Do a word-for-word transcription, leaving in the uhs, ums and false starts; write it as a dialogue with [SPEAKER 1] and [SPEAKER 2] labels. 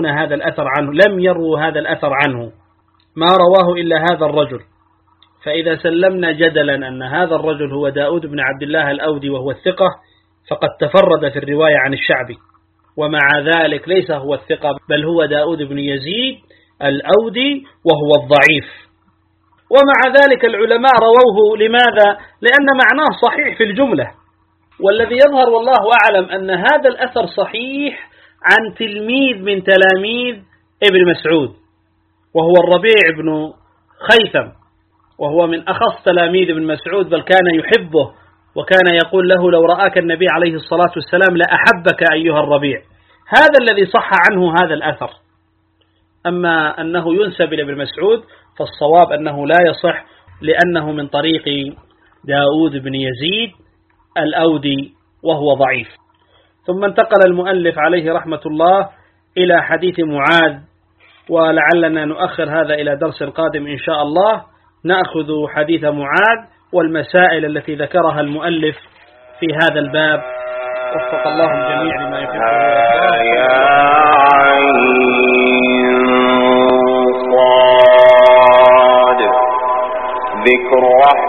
[SPEAKER 1] هذا الأثر عنه، لم يروا هذا الأثر عنه، ما رواه إلا هذا الرجل. فإذا سلمنا جدلا أن هذا الرجل هو داود بن عبد الله الأودي وهو الثقة، فقد تفرد في الرواية عن الشعبي، ومع ذلك ليس هو الثقة بل هو داود بن يزيد الأودي وهو الضعيف. ومع ذلك العلماء رووه، لماذا؟ لأن معناه صحيح في الجملة. والذي يظهر والله أعلم أن هذا الأثر صحيح عن تلميذ من تلاميذ ابن مسعود، وهو الربيع بن خيثم، وهو من أخص تلاميذ ابن مسعود، بل كان يحبه وكان يقول له: لو رآك النبي عليه الصلاة والسلام لأحبك أيها الربيع. هذا الذي صح عنه هذا الأثر. أما أنه ينسب إلى ابن مسعود فالصواب أنه لا يصح، لأنه من طريق داود بن يزيد الأودي وهو ضعيف. ثم انتقل المؤلف عليه رحمة الله إلى حديث معاذ، ولعلنا نؤخر هذا إلى درس قادم إن شاء الله، نأخذ حديث معاذ والمسائل التي ذكرها المؤلف في هذا الباب. وفق الله الجميع لما يحبه.